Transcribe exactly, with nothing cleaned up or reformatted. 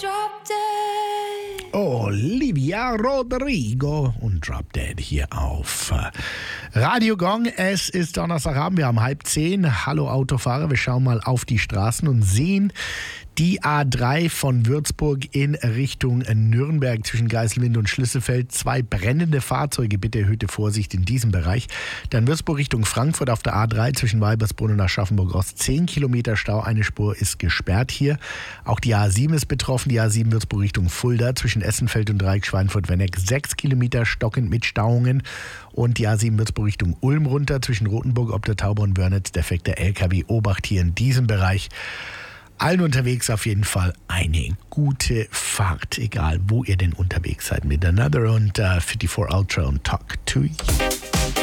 Olivia Rodrigo und Drop Dead hier auf Radio Gong. Es ist Donnerstagabend, wir haben halb zehn. Hallo Autofahrer, wir schauen mal auf die Straßen und sehen die A drei von Würzburg in Richtung Nürnberg zwischen Geiselwind und Schlüsselfeld. Zwei brennende Fahrzeuge, bitte erhöhte Vorsicht in diesem Bereich. Dann Würzburg Richtung Frankfurt auf der A drei zwischen Weibersbrunn und Aschaffenburg-Ost. zehn Kilometer Stau, eine Spur ist gesperrt hier. Auch die A sieben ist betroffen, die A sieben Würzburg Richtung Fulda zwischen Essenfeld und Dreieck Schweinfurt-Wenneck. sechs Kilometer stockend mit Stauungen. Und die A sieben Würzburg Richtung Ulm runter zwischen Rothenburg, ob der Tauber und Wörnitz. Defekter L K W, Obacht hier in diesem Bereich. Allen unterwegs auf jeden Fall eine gute Fahrt, egal wo ihr denn unterwegs seid mit Another und uh, vierundvierzig Ultra und Talk to You.